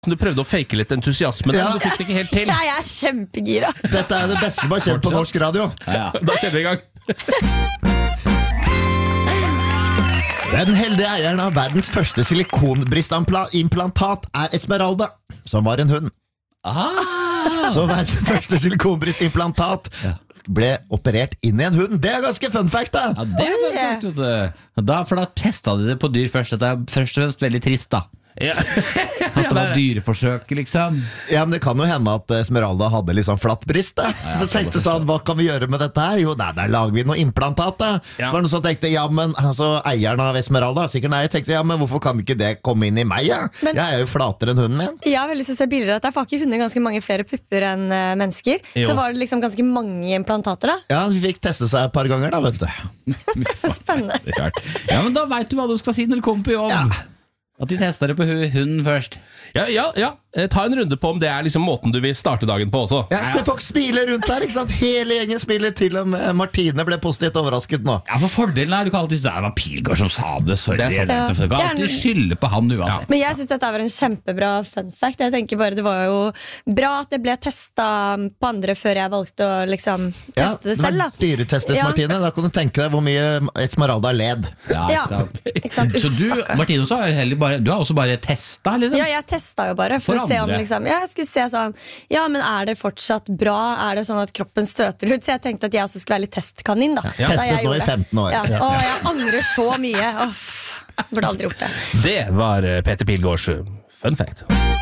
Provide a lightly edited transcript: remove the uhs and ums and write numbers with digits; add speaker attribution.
Speaker 1: Du prøvde å fake litt entusiasme der, men du fikk det ikke helt til.
Speaker 2: Jeg er kjempegira.
Speaker 3: Dette er det beste som har skjedd på norsk radio.
Speaker 1: Da kjører vi i gang.
Speaker 3: Den heldige eieren av verdens første silikonbrystimplantat er Esmeralda, som var en hund. Så verdens første silikonbrystimplantat ble operert inn i en hund. Det er ganske fun fact, da.
Speaker 4: Ja, det er fun fact, vet du. For da testet de det på dyr først. Dette er først og fremst veldig trist, da.
Speaker 1: Ja.
Speaker 4: At det var dyreforsøk, liksom.
Speaker 3: Ja, men det kan jo hende at Esmeralda hadde litt sånn flatt bryst, da. Så tenkte sånn, hva kan vi gjøre med dette her? Jo, der lager vi noe implantat, da. Så var det noen som tenkte, ja, men altså, eieren av Esmeralda, sikkert nei, tenkte, ja, men hvorfor kan ikke det komme inn i meg, ja? Jeg er jo flatere enn hunden min.
Speaker 2: Jeg har veldig lyst til å se bilder at der får ikke hunder ganske mange flere pupper enn mennesker. Så var det liksom ganske mange implantater da.
Speaker 3: Ja, vi fikk teste seg et par ganger da, vet du.
Speaker 2: Spennende.
Speaker 4: Ja, men da vet du hva du skal si når du kommer på jobb.
Speaker 3: Ja.
Speaker 4: At de tester det på hunden først.
Speaker 1: Ja. Ta en runde på om det er liksom måten du vil starte dagen på også.
Speaker 3: Jeg ser folk smile rundt der, ikke sant? Hele gjengen smiler, til og med Martine ble positivt overrasket nå.
Speaker 4: Ja, for fordelen er, du kan alltid si, det var Pilgaard som sa det, sorry.
Speaker 1: Det er sant.
Speaker 4: Du kan alltid skylde på han uansett.
Speaker 2: Men jeg synes dette var en kjempebra fun fact. Jeg tenker bare, det var jo bra at det ble testet på andre før jeg valgte å liksom teste det selv da.
Speaker 3: Dyretestet, Martine. Da kan du tenke deg hvor mye Esmeralda led.
Speaker 4: Ja, ikke sant. Så du,
Speaker 2: Stakkar.
Speaker 4: Martine, du har også bare testet, liksom?
Speaker 2: Ja, jeg testet jo bare for å se om liksom, jeg skulle se sånn, ja, men er det fortsatt bra? Er det sånn at kroppen støter ut? Så jeg tenkte at jeg også skulle være litt testkanin da.
Speaker 3: Testet nå i 15 år.
Speaker 2: Ja. Og jeg angrer så mye. Burde aldri gjort det.
Speaker 1: Det var Peter Pilgaards fun fact.